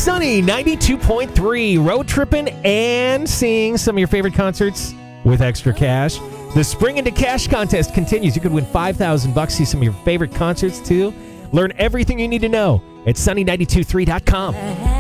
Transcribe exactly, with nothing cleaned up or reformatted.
Sunny ninety-two point three, road tripping and seeing some of your favorite concerts with extra cash. The Spring into Cash contest continues. You could win five thousand bucks, see some of your favorite concerts too. Learn everything you need to know at sunny nine two three dot com.